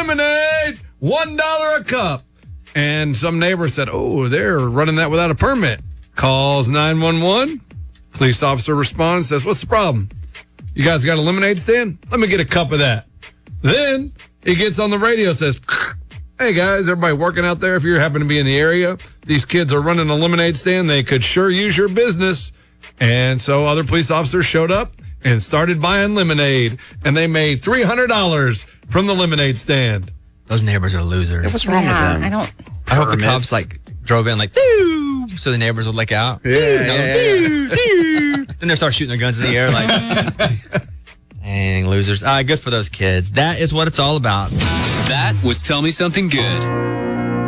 lemonade, $1 a cup. And some neighbor said, oh, they're running that without a permit. Calls 911. Police officer responds, says, what's the problem? You guys got a lemonade stand? Let me get a cup of that. Then he gets on the radio, says, hey guys, everybody working out there, if you happen to be in the area, these kids are running a lemonade stand. They could sure use your business. And so other police officers showed up and started buying lemonade. And they made $300 from the lemonade stand. Those neighbors are losers. What's wrong with them? I hope the cops drove in doo, so the neighbors would look out. Doo. Then they start shooting their guns in the air dang, losers. Good for those kids. That is what it's all about. That was Tell Me Something Good.